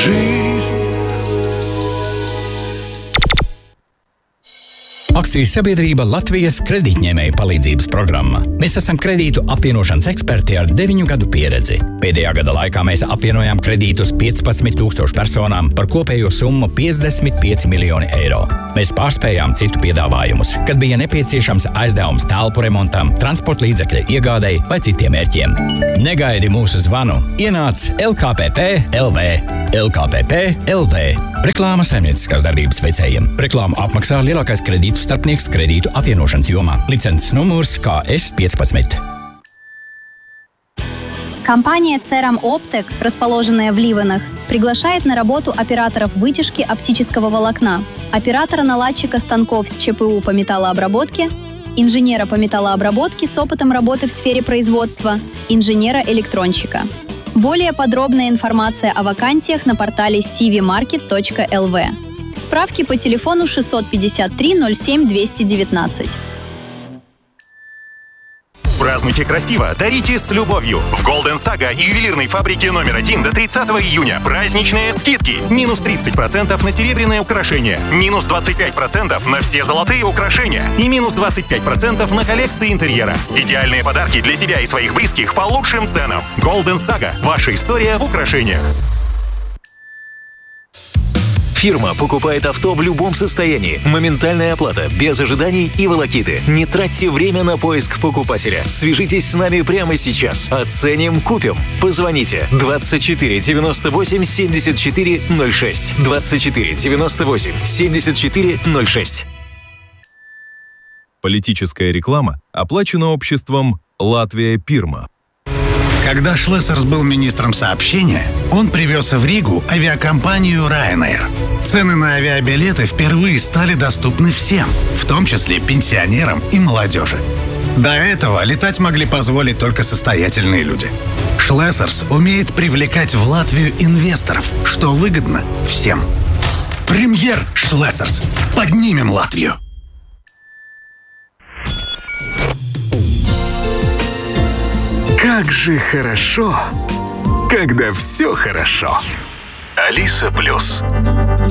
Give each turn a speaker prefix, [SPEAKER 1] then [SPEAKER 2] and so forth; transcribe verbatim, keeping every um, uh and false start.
[SPEAKER 1] Жизнь.
[SPEAKER 2] Akciju sabiedrība Latvijas kredītņēmēju palīdzības programma. Mēs esam kredītu apvienošanas eksperti ar deviņu gadu pieredzi. Pēdējā gada laikā mēs apvienojām kredītus piecpadsmit tūkstošu personām par kopējo summu piecdesmit pieci miljoni eiro. Mēs pārspējām citu piedāvājumus, kad bija nepieciešams aizdevums telpu remontam, transporta līdzekļa iegādei vai citiem mērķiem. Negaidi mūsu zvanu. Ienāc L K P P L V. L K P P L V. Reklāma saimnieciskās darbības veicējiem. Reklāmu apmaksā lielākais kredītu starpnieks kredītu apvienošanas jomā. Licences numurs K S пятнадцать.
[SPEAKER 3] Компания Церам Оптек, расположенная в Ливенах, приглашает на работу операторов вытяжки оптического волокна, оператора-наладчика станков с ЧПУ по металлообработке, инженера по металлообработке с опытом работы в сфере производства, инженера-электронщика. Более подробная информация о вакансиях на портале си ви маркет точка эл ви. Справки по телефону шестьсот пятьдесят три ноль семь двести девятнадцать.
[SPEAKER 4] Празднуйте красиво, дарите с любовью. В Golden Saga и ювелирной фабрике номер один до тридцатого июня праздничные скидки. Минус тридцать процентов на серебряные украшения, минус двадцать пять процентов на все золотые украшения и минус двадцать пять процентов на коллекции интерьера. Идеальные подарки для себя и своих близких по лучшим ценам. Golden Saga. Ваша история в украшениях.
[SPEAKER 5] Фирма покупает авто в любом состоянии. Моментальная оплата, без ожиданий и волокиты. Не тратьте время на поиск покупателя. Свяжитесь с нами прямо сейчас. Оценим, купим. Позвоните двадцать четыре девяносто восемь семьдесят четыре ноль шесть. двадцать четыре девяносто восемь семьдесят четыре ноль шесть.
[SPEAKER 6] Политическая реклама оплачена обществом «Латвия Пирма».
[SPEAKER 1] Когда Шлессерс был министром сообщения, он привез в Ригу авиакомпанию Ryanair. Цены на авиабилеты впервые стали доступны всем, в том числе пенсионерам и молодежи. До этого летать могли позволить только состоятельные люди. Шлессерс умеет привлекать в Латвию инвесторов, что выгодно всем. Премьер Шлессерс. Поднимем Латвию.
[SPEAKER 7] Как же хорошо, когда все хорошо.
[SPEAKER 5] Алиса Плюс.